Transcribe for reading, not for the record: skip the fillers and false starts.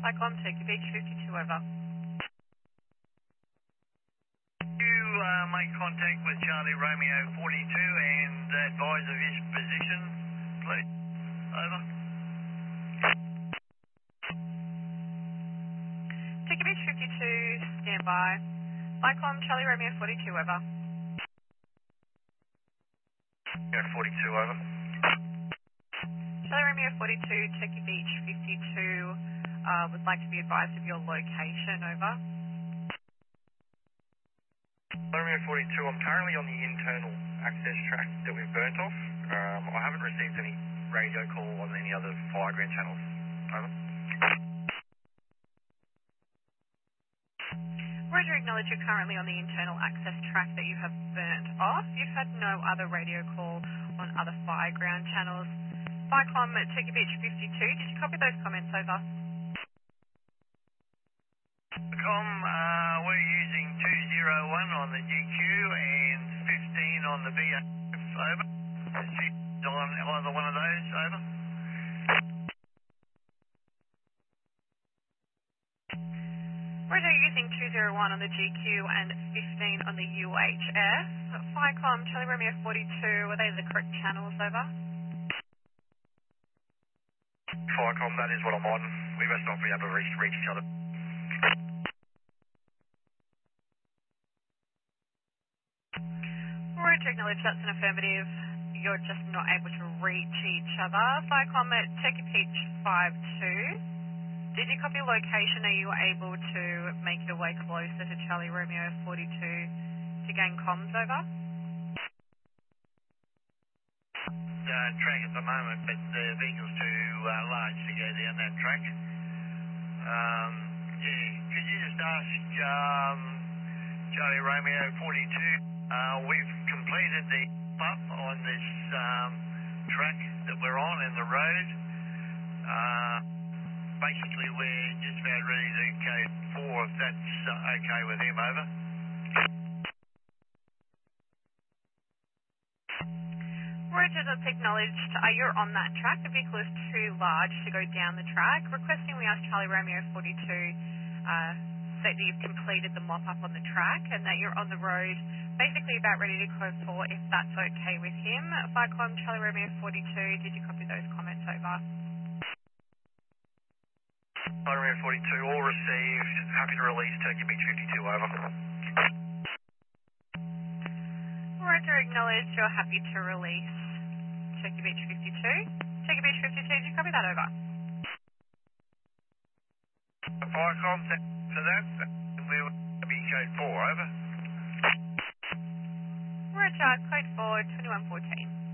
Cyclone Turkey Beach 52 over. You make contact with Charlie Romeo 42 and advise of his position, please. Over. Turkey Beach 52, stand by. Cyclone Charlie Romeo 42 over. Yeah, 42 over. Charlie Romeo 42, Turkey Beach 52, would like to be advised of your location, over. Romeo 42, I'm currently on the internal access track that we've burnt off. I haven't received any radio call on any other fireground channels. Over. Roger, acknowledge you're currently on the internal access track that you have burnt off. You've had no other radio call on other fireground channels. Cyclone at Turkey Beach 52, did you copy those comments, over? We're using 201 on the GQ and 15 on the VF, over. Is she on either one of those, over? Roger, using 201 on the GQ and 15 on the UHF. Cyclone Charlie Romeo 42, are they the correct channels, over? Firecom, that is what I'm on. We must not be able to reach each other. Roger, acknowledge that's an affirmative. You're just not able to reach each other. Cyclone at Turkey Beach 52. Did you copy location? Are you able to make your way closer to Charlie Romeo 42 to gain comms, over? Track at the moment, but the vehicle's too large to go down that track. Could you just ask Charlie Romeo 42, we've completed the bump on this track that we're on in the road. Basically, we're just about ready to code 4 if that's okay with him, over. Roger, that's acknowledged. You're on that track. The vehicle is too large to go down the track. Requesting we ask Charlie Romeo 42 say that you've completed the mop-up on the track and that you're on the road, basically about ready to code 4 if that's okay with him. Cyclone Charlie Romeo 42, did you copy those comments, over? Romeo 42, all received. Happy to release Turkey Beach 52, over. Roger, acknowledge you're happy to release Turkey Beach 52. Turkey Beach 52, did you copy that, over? Firecom, for that, we'll be code 4, over. Roger, code 4, 2114.